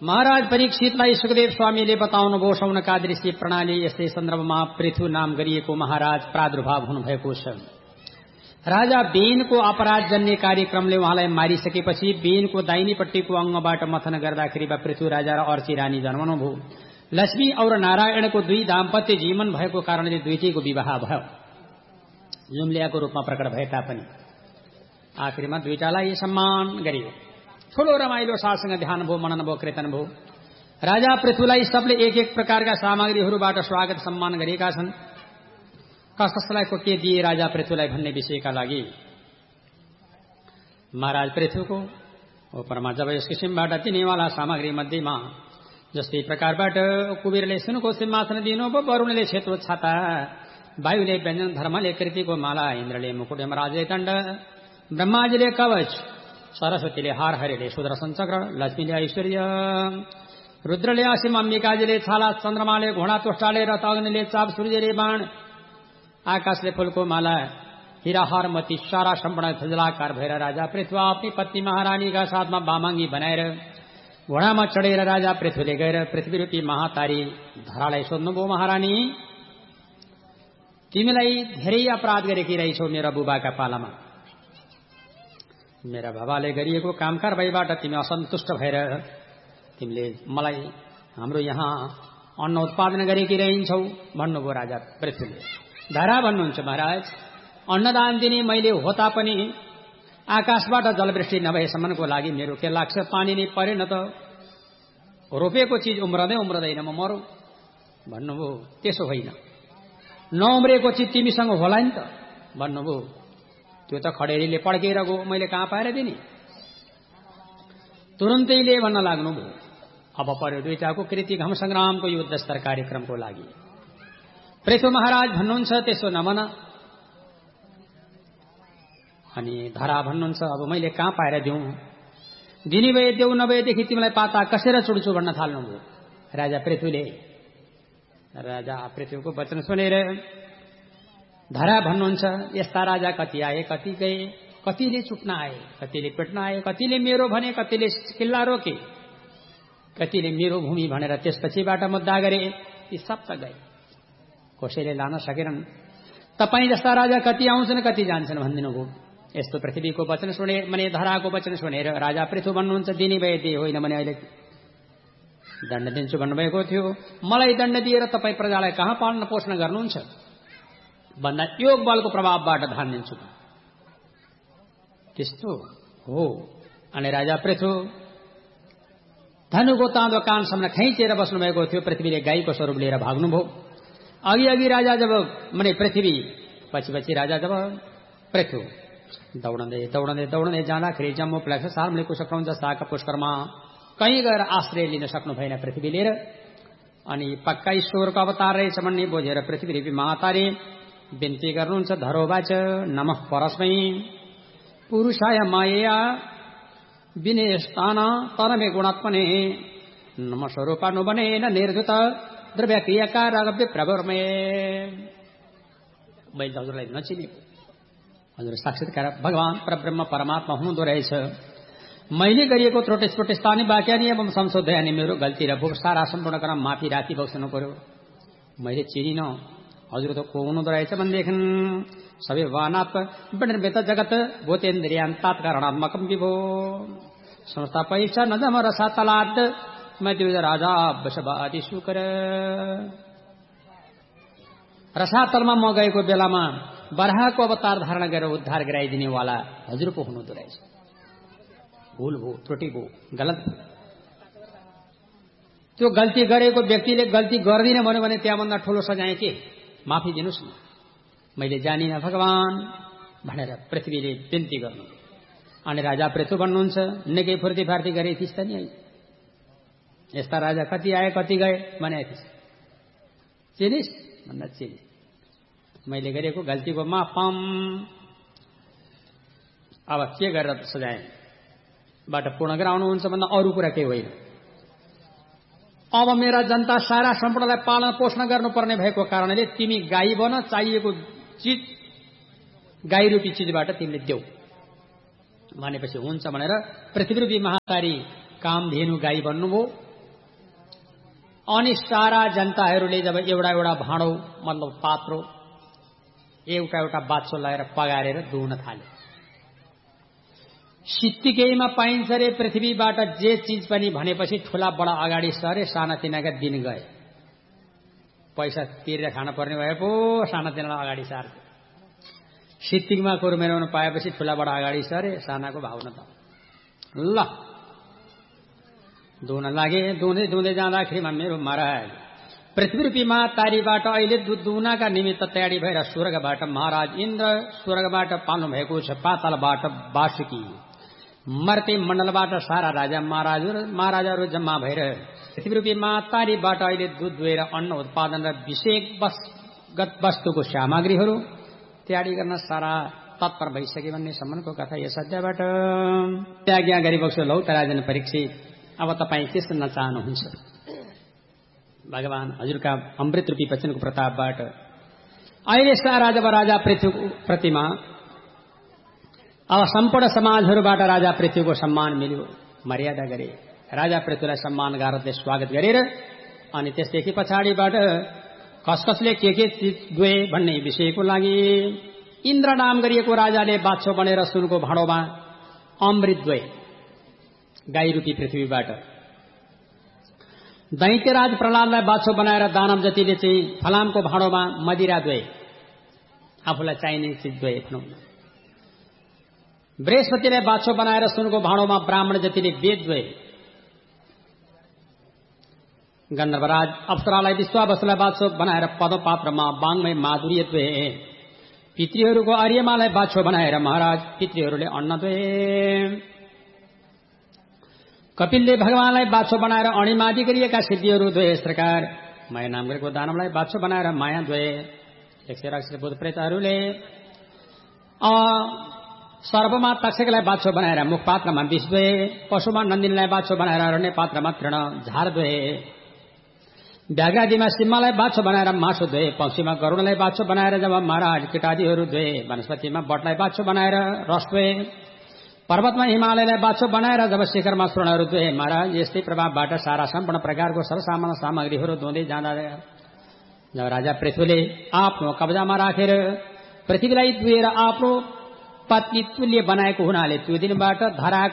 महाराज परीक्षितलाई सुखदेव स्वामीले बताउनुभयो शौनकादि दृष्टि प्रणाली यस्तै सन्दर्भमा पृथु नाम गरिएको महाराज प्रादुर्भाव हुनुभएको छ। राजा बेनको अपराध जन्य कार्यक्रमले उहाँलाई मारिसकेपछि बेनको दाहिनेपट्टिको अंगबाट मथन गर्दाखेरि पृथु राजा र अर्ची रानी जन्मनुभयो। लक्ष्मी और नारायणको दुई दाम्पत्य जीवन भएको कारणले दुईटैको विवाह भयो। जुम्ल्याको रूपमा प्रकट भए तापनि आखिरमा दुईटालाई सम्मान गरियो। ठूलो रमाइलो सासँग ध्यान भयो, मनन भयो, कीर्तन भयो। राजा पृथुलाई सबले एक एक प्रकारका सामग्रीहरूबाट स्वागत सम्मान गरेका छन्। कसलाई को के दिए राजा पृथुलाई भन्ने विषयका लागि महाराज पृथुको उपरमा जब यस किसिमबाट दिनेवाला सामग्री मध्येमा जस्तै प्रकारबाट कुबेरले सुनको सिंहासन दिनुभयो, वरुणले क्षेत्र छाता, वायुले व्यञ्जन, धर्मले कृतिको माला, इन्द्रले मुकुट, यमराजले दण्ड, ब्रह्माजीले कवच, सरस्वतीले हार, हरिले सुदर्शन चक्र, लक्ष्मीले ऐश्वर्य, रुद्रले असीम, अम्बिकाजीले छाला, चन्द्रमाले घोडा, तुष्टाले रथ, अग्निले चाप, सूर्यले बाण, आकाशले फूलको माला, हिराहार मती सारा सम्पूर्ण फजलाकार भएर राजा पृथु आफ्नी पत्नी महारानीका साथमा बामाङ्गी बनाएर घोडामा चढेर राजा पृथुले गएर पृथ्वी रूपी महातारी धरालाई सोध्नुभयो, महारानी तिमीलाई धेरै अपराध गरेकी रहेछौ मेरा बुबाका पालामा। मेरा बाबाले गरिएको काम कारबाहीबाट तिमी असन्तुष्ट भएर तिमीले मलाई हाम्रो यहाँ अन्न उत्पादन गरेकी रहन्छौ भन्नुभयो राजा पृथुले। धरा भन्नुहुन्छ महाराज अन्नदान दिने मैले हो तापनि आकाशबाट जलवृष्टि नभएसम्मको लागि मेरो के लाग्छ, पानी नै परेन त रोपेको चिज उम्रदै उम्रदैन म मरौ भन्नुभयो। त्यसो होइन, नउम्रेको चिज तिमीसँग होला नि त भन्नुभयो। त्यो त खडेरीले पड्केर गयो, मैले कहाँ पाएर दिने। तुरन्तैले भन्न लाग्नुभयो अब पर्यो दुईटाको कृति घम संग्रामको युद्ध स्तर कार्यक्रमको लागि। पृथु महाराज भन्नुहुन्छ त्यसो नभन। अनि धरा भन्नुहुन्छ अब मैले कहाँ पाएर दिउँ, दिने भए देऊ, नभएदेखि तिमीलाई पाता कसेर चुड्छु भन्न थाल्नुभयो राजा पृथुले। राजा पृथुको वचन सुनेर धरा भन्नुहुन्छ यस्ता राजा कति आए कति गए, कतिले चुट्न आए, कतिले पिट्न आए, कतिले मेरो भने, कतिले किल्ला रोके, कतिले मेरो भूमि भनेर त्यसपछिबाट मुद्दा गरे, ती सब त गए, कसैले लान सकेनन्। तपाईँ जस्ता राजा कति आउँछन् कति जान्छन् भनिदिनु भयो। यस्तो पृथ्वीको वचन सुने मने धराको वचन सुनेर राजा पृथु भन्नुहुन्छ दिने भए दिए, होइन भने अहिले दण्ड दिन्छु भन्नुभएको थियो। मलाई दण्ड दिएर तपाईँ प्रजालाई कहाँ पाल्न पोषण गर्नुहुन्छ भन्दा योग बलको प्रभावबाट धान दिन्छु। त्यस्तो हो। अनि राजा पृथु धनुको ताँदो कानसम्म खैचेर बस्नुभएको थियो। पृथ्वीले गाईको स्वरूप लिएर भाग्नुभयो। अघि अघि राजा जब मने पृथ्वी पछि पछि राजा जब पृथु दौडँदै दौडँदै दौडँदै जाँदाखेरि जम्मू प्लेक्स सार्मले कुशक्रम जस्ताका पुष्करमा कहीँ गएर आश्रय लिन सक्नु भएन पृथ्वी लिएर। अनि पक्का ईश्वरको अवतार रहेछ भन्ने बुझेर पृथ्वी देवी महातारी बिन्ती गर्नुहुन्छ धरोवाच नमः परस्मै पुरुषाय माया विनेस्तान परमे गुणात्मने नमः स्वरूपानुबनेन निर्धुत द्रव्य क्रियाकार विप्रवर्मे। मैले हजुरलाई नचिनेको, हजुर साक्षात्कार भगवान परब्रह्म परमात्मा हुनुहुँदो रहेछ। मैले गरिएको त्रुटिस्फुटिस्तानी वाक्यानी एवं संशोधयानी मेरो गल्ती र भूख सारा सम्पूर्ण क्रम माफी राखी बस्नु पर्यो। मैले चिनिन हजुर त को हुनुहुँदो रहेछ भनेदेखि सबै वानात् विनिर्मित जगत भूतेन्द्रियान्तात् कारणात्मकं विभो संस्था पैसा नजम रसातलात् मध्य राजा वशवादी शुकर। रसातलमा म गएको बेलामा बराहको अवतार धारण गरेर उद्धार गराइदिनेवाला हजुर पो हुनुहुँदो रहेछ। भूल भो, त्रुटि भो, गलत भो। त्यो गल्ती गरेको व्यक्तिले गल्ती गर्दिन भन्यो भने त्यहाँभन्दा ठूलो सजाय के, माफी दिनुहोस् न, मैले जानिन भगवान भनेर पृथ्वीले बिन्ती गर्नु। अनि राजा पृथु भन्नुहुन्छ निकै फुर्ती फार्ती गरे थिइस् त नि, यस्ता राजा कति आए कति गए भने थिइस्, चिनिस् भन्दा चिने, मैले गरेको गल्तीको माफ पाऊँ। अब के गरेर सजायबाट पूर्ण गराउनुहुन्छ भन्दा अरू कुरा केही होइन। अब मेरा जनता सारा सम्पूर्णलाई पालन पोषण गर्नुपर्ने भएको कारणले तिमी गाई बन, चाहिएको चिज गाई रूपी चिजबाट तिमीले देऊ भनेपछि हुन्छ भनेर पृथ्वी रूपी महातारी कामधेनु गाई बन्नुभयो। अनि सारा जनताहरूले जब एउटा एउटा भाँडो मतलब पात्रो एउटा एउटा बाछो लगाएर पगारेर दुहुन थाले। सित्तिकैमा पाइन्छ रे पृथ्वीबाट जे चीज पनि भनेपछि ठूला बडा अगाडि सरे, सानातिनाका दिन गए। पैसा तिरेर खान पर्ने भए पो सानातिनालाई अगाडि सार्थे। सित्तिकमा कुरो मिलाउन पाएपछि ठूला बडा अगाडि सरे, सानाको भावना त ल दुहुन लागे। दुहुँदै दुहुँदै जाँदाखेरिमा मेरो महाराज पृथ्वी रूपी महातारीबाट अहिले दुध दुहुनका निमित्त तयारी भएर स्वर्गबाट महाराज इन्द्र स्वर्गबाट पाल्नु भएको छ। पातालबाट वासुकी, मर्ते मण्डलबाट सारा राजा महाराजाहरू जम्मा भएर पृथ्वी रूपी महातारीबाट अहिले दुध दुहेर अन्न उत्पादन र विषयगत वस्तुको सामग्रीहरू तयारी गर्न सारा तत्पर भइसके भन्ने सम्मको कथा यस अध्यायबाट आज्ञा गरिबक्छु। लौ त राजन परीक्षित, अब तपाईँ के सुन्न चाहनुहुन्छ? भगवान हजुरका अमृत रूपी वचनको प्रतापबाट अहिले सारा जब राजा पृथ्वीको प्रतिमा अब सम्पूर्ण समाजहरूबाट राजा पृथ्वीको सम्मान मिल्यो, मर्यादा गरे। राजा पृथ्वीलाई सम्मान गारतले स्वागत गरेर अनि त्यसदेखि पछाडिबाट कसकसले के चिज दुए भन्ने विषयको लागि इन्द्र नाम गरिएको राजाले बाछो बनेर सुनको भाँडोमा अमृत दुए गाई रूपी पृथ्वीबाट। दैत्यराज प्रहलादलाई बाछो बनाएर दानव जतिले चाहिँ फलामको भाँडोमा मदिरा दुए, आफूलाई चाहिने चिज दुए। बृहस्पतिलाई बाछो बनाएर सुनको भाँडोमा ब्राह्मण जतिले वेद दुए। गन्धर्वराज अप्सरालाई विश्वावसुलाई बाछो बनाएर पदपात्रमा बाङमय माधुर्य दुए। पितृहरूको आर्यमालाई बाछो बनाएर महाराज पितृहरूले अन्न दुए। कपिलले भगवानलाई बाछो बनाएर अणिमादि गरिएका सिद्धिहरू दुए। यस प्रकार माया नाम गरेको दानवलाई बाछो बनाएर माया दुए। 180 भूत प्रेतहरूले सर्वमा तक्षकलाई बाछो बनाएर मुखपात्रमा विष दुए। पशुमा नन्दिनीलाई बाछो बनाएर अरण्य पात्रमा तृण झार दुए। व्याघ्रादिमा सिंहलाई बाछो बनाएर मासु दुए। पक्षीमा गरुडलाई बाछो बनाएर जब महाराज कीटादिहरू दुए। वनस्पतिमा बटलाई बाछो बनाएर रस दुए। पर्वतमा हिमालयलाई बाछो बनाएर जब शिखरमा सुवर्णहरू दुए। महाराज यस्तै प्रभावबाट सारा सम्पूर्ण प्रकारको सर्वसामान्य सामग्रीहरू धुँदै जाँदा जब राजा पृथ्वीले आफ्नो कब्जामा राखेर पृथ्वीलाई दुएर आफ्नो पत्नी तुल्य बनाएको हुनाले त्यो दिनबाट धरा